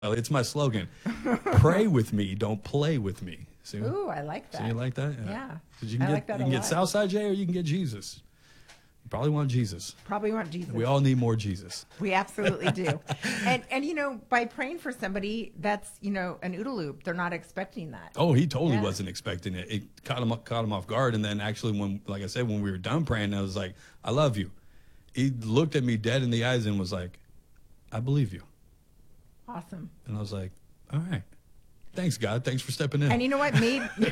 It's my slogan. Pray with me, don't play with me. See? Ooh, I like that. So you like that? Yeah. 'Cause you I can like get that you a can get lot. Southside J or you can get Jesus. You probably want Jesus. Probably want Jesus. We all need more Jesus. We absolutely do. And you know, by praying for somebody, that's, you know, an OODA loop. They're not expecting that. Oh, he totally Yeah. wasn't expecting it. It caught him off guard. And then actually, when, like I said, when we were done praying, I was like, I love you. He looked at me dead in the eyes and was like, I believe you. Awesome. And I was like, all right. Thanks, God. Thanks for stepping in. And you know what?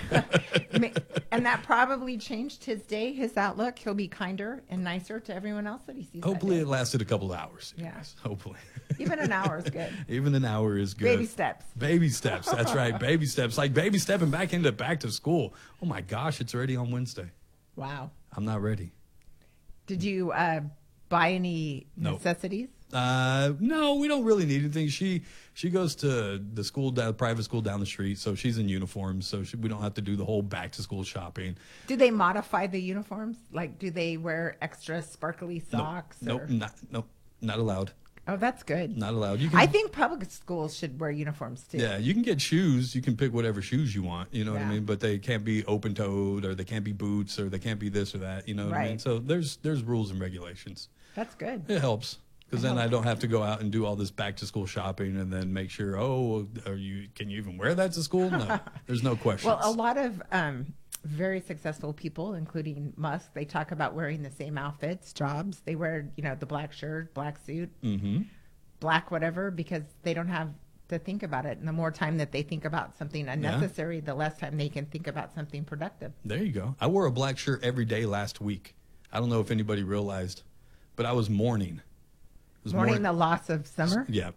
And that probably changed his day, his outlook. He'll be kinder and nicer to everyone else that he sees. Hopefully that it lasted a couple of hours. Yeah. Yes, hopefully. Even an hour is good. Even an hour is good. Baby steps. Baby steps. That's right. Baby steps. Like baby stepping back to school. Oh my gosh, it's already on Wednesday. Wow. I'm not ready. Did you buy any Nope. necessities? No, we don't really need anything. She goes to the school private school down the street, so she's in uniform, so we don't have to do the whole back to school shopping. Do they modify the uniforms? Like, do they wear extra sparkly socks? Nope, or? not allowed. Oh, that's good. Not allowed. You can, I think public schools should wear uniforms too. yeah, you can get shoes. You can pick whatever shoes you want. You know what I Yeah. mean? But they can't be open toed, or they can't be boots, or they can't be this or that. You know what I mean? Right. So there's rules and regulations. That's good. It helps. Because then I don't have to go out and do all this back to school shopping and then make sure, can you even wear that to school? No, there's no questions. Well, a lot of very successful people, including Musk, they talk about wearing the same outfits, jobs. They wear, you know, the black shirt, black suit, black whatever, because they don't have to think about it. And the more time that they think about something unnecessary, the less time they can think about something productive. There you go. I wore a black shirt every day last week. I don't know if anybody realized, but I was mourning. Mourning the loss of summer? Yeah.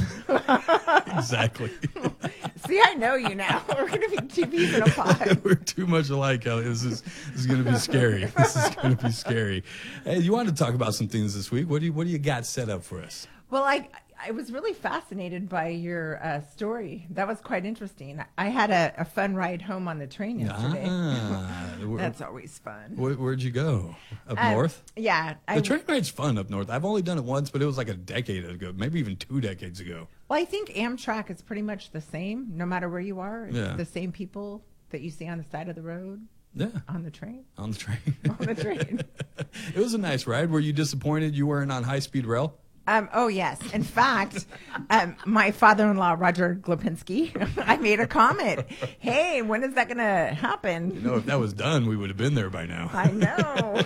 Exactly. See, I know you now. We're going to be two peas in a pod. We're too much alike, Kelly. This is going to be scary. This is going to be scary. Hey, you wanted to talk about some things this week. What do you got set up for us? Well, I was really fascinated by your story. That was quite interesting. I had a fun ride home on the train yesterday. That's always fun. Where'd you go? Up north? Yeah. The train ride's fun up north. I've only done it once, but it was like a decade ago, maybe even 2 decades ago. Well, I think Amtrak is pretty much the same, no matter where you are. It's Yeah. the same people that you see on the side of the road. Yeah. On the train. On the train. On the train. It was a nice ride. Were you disappointed you weren't on high-speed rail? Oh, yes. In fact, my father-in-law, Roger Glopinski, I made a comment. Hey, when is that going to happen? You know, if that was done, we would have been there by now. I know.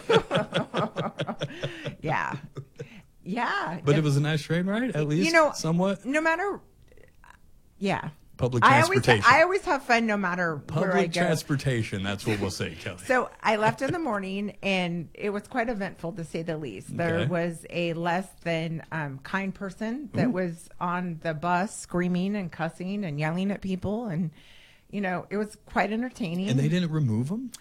Yeah. Yeah. But it was a nice train ride, at least, You know, somewhat. No matter, yeah. Public transportation. I always have fun no matter where I Public go. transportation, that's what we'll say, Kelly. So I left in the morning, and it was quite eventful, to say the least. There Okay. was a less than kind person that was on the bus screaming and cussing and yelling at people. And, you know, it was quite entertaining. And they didn't remove them?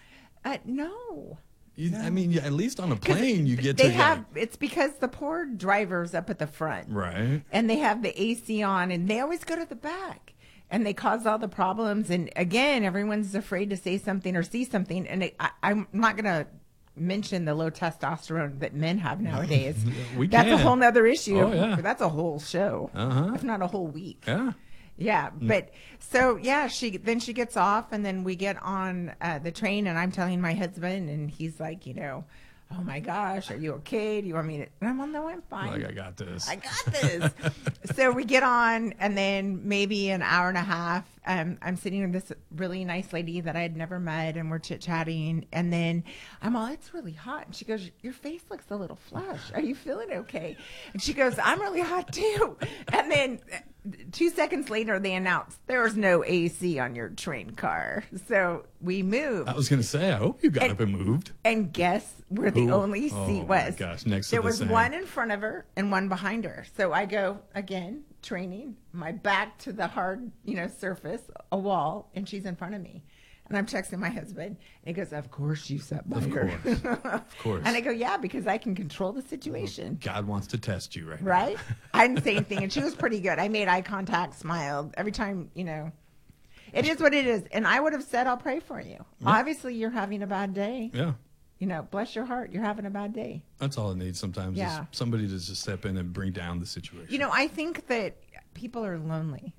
No. I mean, at least on a plane, you get They to... have, it's because the poor driver's up at the front. Right. And they have the AC on, and they always go to the back. And they cause all the problems. And again, everyone's afraid to say something or see something. And I'm not going to mention the low testosterone that men have nowadays. That's a whole nother issue. Oh, yeah. That's a whole show, if not a whole week. Yeah. Yeah, but so yeah, she gets off, and then we get on the train, and I'm telling my husband, and he's like, you know, oh my gosh, are you okay? Do you want me to? And I'm like, no, I'm fine. Like, I got this. I got this. So we get on, and then maybe an hour and a half, I'm sitting with this really nice lady that I had never met, and we're chit-chatting, and then I'm all, it's really hot. And she goes, your face looks a little flushed. Are you feeling okay? And she goes, I'm really hot too. And then 2 seconds later, they announced there's no AC on your train car. So we moved. I was going to say, I hope you got up and moved. And guess where the only seat was? Oh, my gosh, next to there the was same. one in front of her and one behind her. So I go, again, training, my back to the hard, surface, a wall, and she's in front of me. And I'm texting my husband, and he goes, of course you sat by her. Of course. And I go, yeah, because I can control the situation. God wants to test you right now. Right? I didn't say anything, and she was pretty good. I made eye contact, smiled. Every time, it is what it is. And I would have said, I'll pray for you. Yeah. Obviously, you're having a bad day. Yeah. Bless your heart. You're having a bad day. That's all it needs sometimes is somebody to just step in and bring down the situation. I think that people are lonely.